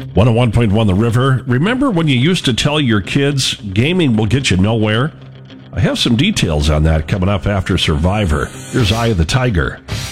101.1 The River. Remember when you used to tell your kids gaming will get you nowhere? I have some details on that coming up after Survivor. Here's Eye of the Tiger.